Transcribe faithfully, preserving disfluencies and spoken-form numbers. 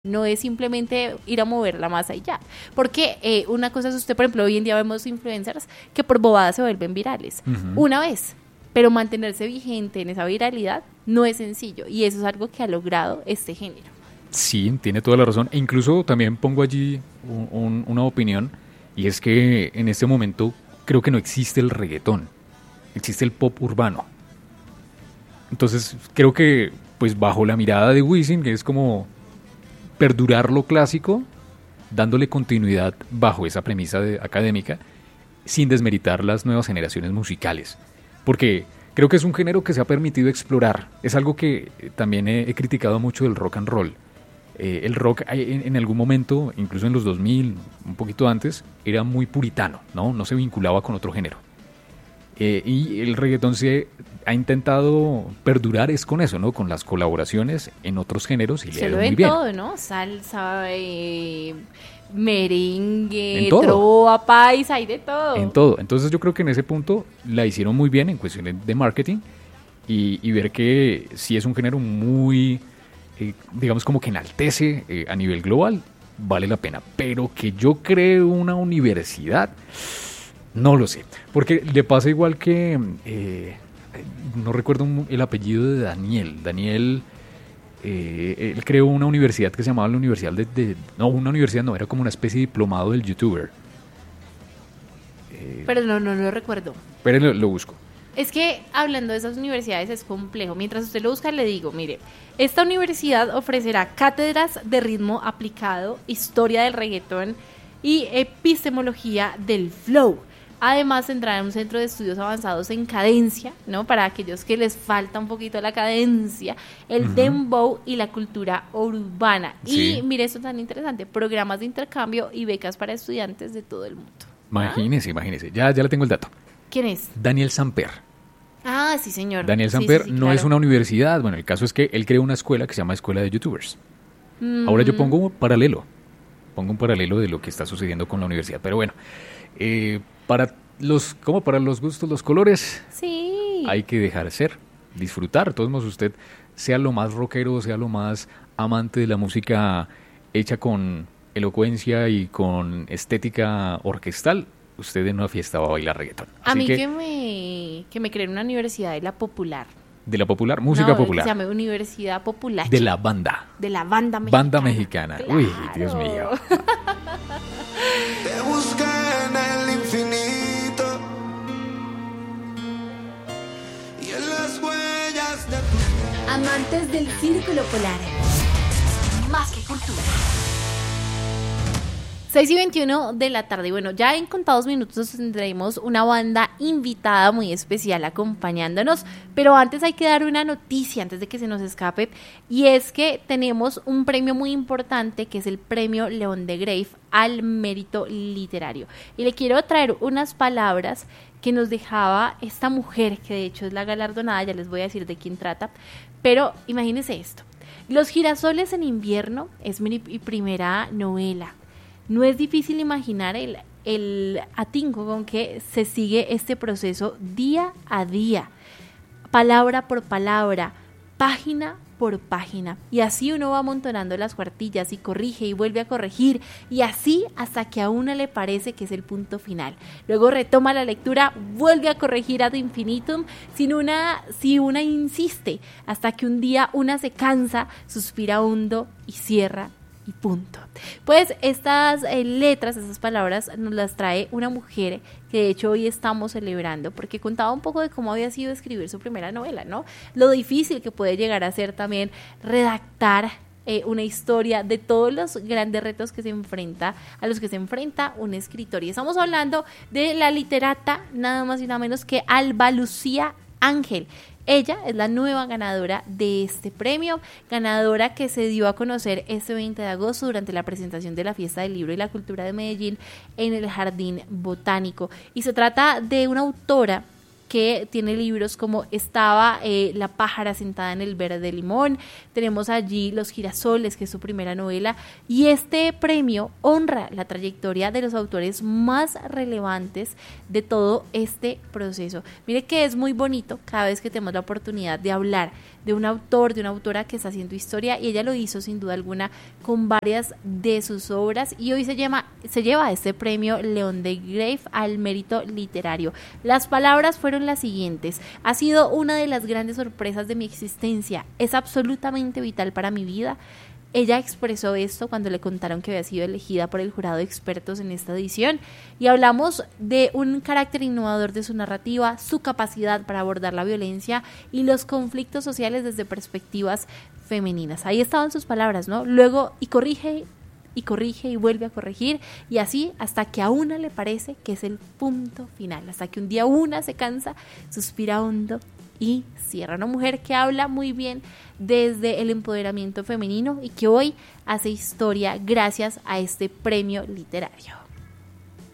No es simplemente ir a mover la masa y ya. Porque eh, una cosa es usted, por ejemplo, hoy en día vemos influencers que por bobadas se vuelven virales. Uh-huh. Una vez. Pero mantenerse vigente en esa viralidad no es sencillo. Y eso es algo que ha logrado este género. Sí, tiene toda la razón. E incluso también pongo allí un, un, una opinión. Y es que en este momento creo que no existe el reggaetón. Existe el pop urbano. Entonces creo que pues bajo la mirada de Wisin, que es como perdurar lo clásico, dándole continuidad bajo esa premisa de, académica, sin desmeritar las nuevas generaciones musicales. Porque creo que es un género que se ha permitido explorar. Es algo que también he, he criticado mucho del rock and roll. Eh, el rock en, en algún momento, incluso en los dos mil, un poquito antes, era muy puritano, ¿no? No se vinculaba con otro género. Eh, y el reggaetón se ha intentado perdurar es con eso, ¿no? Con las colaboraciones en otros géneros y le ha ido muy bien. Se lo todo, ¿no? Salsa, eh, merengue, trova, paisa, hay de todo. En todo. Entonces yo creo que en ese punto la hicieron muy bien en cuestiones de marketing y, y ver que sí es un género muy, eh, digamos como que enaltece eh, a nivel global, vale la pena. Pero que yo cree una universidad... No lo sé, porque le pasa igual que, eh, no recuerdo el apellido de Daniel, Daniel, eh, él creó una universidad que se llamaba la Universidad de, de, no, una universidad no, era como una especie de diplomado del youtuber. Eh, pero no, no lo recuerdo. Pero lo, lo busco. Es que hablando de esas universidades es complejo, mientras usted lo busca le digo, mire, esta universidad ofrecerá cátedras de ritmo aplicado, historia del reggaetón y epistemología del flow. Además tendrá un centro de estudios avanzados en cadencia, ¿no? Para aquellos que les falta un poquito la cadencia, el uh-huh. dembow y la cultura urbana. Sí. Y mire, esto es tan interesante, programas de intercambio y becas para estudiantes de todo el mundo. Imagínese, ¿Ah? imagínese, ya, ya le tengo el dato. ¿Quién es? Daniel Samper. Ah, sí, señor. Daniel Samper sí, sí, sí, no claro. es una universidad, bueno, el caso es que él creó una escuela que se llama Escuela de Youtubers. Mm. Ahora yo pongo un paralelo, pongo un paralelo de lo que está sucediendo con la universidad, pero bueno, eh... Para los, como para los gustos, los colores, sí. hay que dejar ser, disfrutar. De todos modos, usted sea lo más rockero, sea lo más amante de la música hecha con elocuencia y con estética orquestal, usted en una fiesta va a bailar reggaetón. A Así mí que, que me que me creé en una universidad de la popular. De la popular, música no, popular. Se llama Universidad Popular. De la banda. De la banda mexicana. Banda mexicana. Claro. Uy, Dios mío. Te busqué en el infinito y en las huellas de tu... Amantes del Círculo Polar. Más que cultura. seis y veintiuno de la tarde. Bueno, ya en contados minutos tendremos una banda invitada muy especial acompañándonos, pero antes hay que dar una noticia antes de que se nos escape, y es que tenemos un premio muy importante que es el premio León de Grave al mérito literario. Y le quiero traer unas palabras que nos dejaba esta mujer, que de hecho es la galardonada, ya les voy a decir de quién trata, pero imagínense esto. Los girasoles en invierno es mi primera novela. No es difícil imaginar el, el atinco con que se sigue este proceso día a día, palabra por palabra, página por página. Y así uno va amontonando las cuartillas y corrige y vuelve a corregir, y así hasta que a uno le parece que es el punto final. Luego retoma la lectura, vuelve a corregir ad infinitum, sin una, si una insiste, hasta que un día una se cansa, suspira hondo y cierra. Y punto. Pues estas eh, letras, estas palabras nos las trae una mujer que de hecho hoy estamos celebrando, porque contaba un poco de cómo había sido escribir su primera novela, ¿no? Lo difícil que puede llegar a ser también redactar eh, una historia, de todos los grandes retos que se enfrenta, a los que se enfrenta un escritor. Y estamos hablando de la literata nada más y nada menos que Alba Lucía Ángel. Ella es la nueva ganadora de este premio, ganadora que se dio a conocer este veinte de agosto durante la presentación de la Fiesta del Libro y la Cultura de Medellín en el Jardín Botánico. Y se trata de una autora que tiene libros como Estaba eh, la pájara sentada en el verde limón, tenemos allí Los girasoles, que es su primera novela, y este premio honra la trayectoria de los autores más relevantes de todo este proceso. Mire que es muy bonito cada vez que tenemos la oportunidad de hablar de un autor, de una autora que está haciendo historia, y ella lo hizo sin duda alguna con varias de sus obras, y hoy se llama, se lleva este premio León de Greiff al mérito literario. Las palabras fueron las siguientes: ha sido una de las grandes sorpresas de mi existencia, es absolutamente vital para mi vida. Ella expresó esto cuando le contaron que había sido elegida por el jurado de expertos en esta edición, y hablamos de un carácter innovador de su narrativa, su capacidad para abordar la violencia y los conflictos sociales desde perspectivas femeninas. Ahí estaban sus palabras, ¿no? Luego, y corrige, y corrige, y vuelve a corregir, y así hasta que a una le parece que es el punto final, hasta que un día una se cansa, suspira hondo y cierra. Una mujer que habla muy bien desde el empoderamiento femenino y que hoy hace historia gracias a este premio literario.